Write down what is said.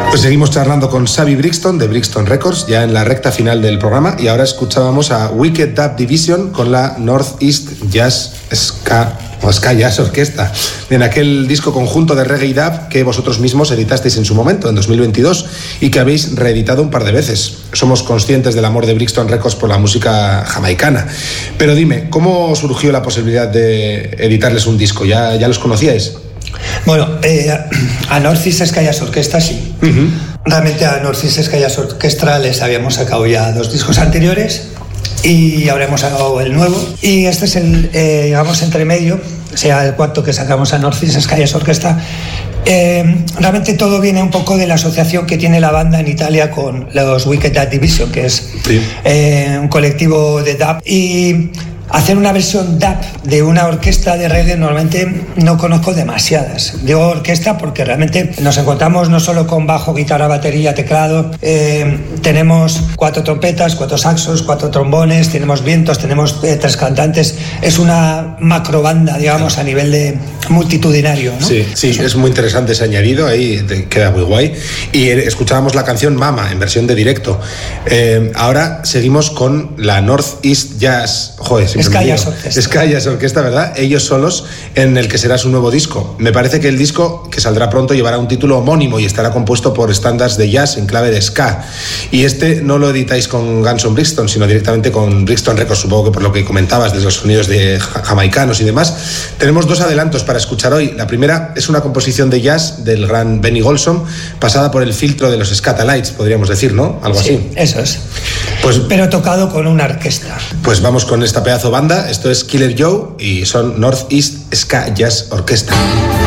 Pues seguimos charlando con Xavi Brixton de Brixton Records, ya en la recta final del programa, y ahora escuchábamos a Wicked Dub Division con la Northeast Jazz Ska Jazz Orquesta, en aquel disco conjunto de reggae y dub que vosotros mismos editasteis en su momento, en 2022, y que habéis reeditado un par de veces. Somos conscientes del amor de Brixton Records por la música jamaicana. Pero dime, ¿cómo surgió la posibilidad de editarles un disco? ¿Ya los conocíais? Bueno, a Northeast Ska Jazz Orquesta sí. Realmente a Northeast Ska Jazz Orquesta les habíamos sacado ya 2 discos anteriores y ahora hemos sacado el nuevo. Y este es el, digamos, entre medio, sea el cuarto que sacamos a Northeast Ska Jazz Orquesta. Realmente todo viene un poco de la asociación que tiene la banda en Italia con los Wicked Dub Division, que es un colectivo de dub. Y hacer una versión dub de una orquesta de reggae normalmente no conozco demasiadas. Digo orquesta porque realmente nos encontramos no solo con bajo, guitarra, batería, teclado, tenemos 4 trompetas, 4 saxos, 4 trombones, tenemos vientos, tenemos 3 cantantes. Es una macro banda, digamos, a nivel de multitudinario, ¿no? Sí, es muy interesante ese añadido, ahí queda muy guay. Y escuchábamos la canción Mama en versión de directo. Ahora seguimos con la Northeast Jazz, Ska Jazz Orquesta. Ska Jazz Orquesta, ¿verdad? Ellos solos, en el que será su nuevo disco. Me parece que el disco, que saldrá pronto, llevará un título homónimo y estará compuesto por estándares de jazz en clave de ska. Y este no lo editáis con Guns N' Brixton, sino directamente con Brixton Records, supongo que por lo que comentabas, de los sonidos de jamaicanos y demás. Tenemos 2 adelantos para escuchar hoy. La primera es una composición de jazz del gran Benny Golson, pasada por el filtro de los Skatalites, podríamos decir, ¿no? Algo así. Eso es. Pero tocado con una orquesta. Pues vamos con esta pedazo banda. Esto es Killer Joe y son Northeast Ska Jazz Orquesta.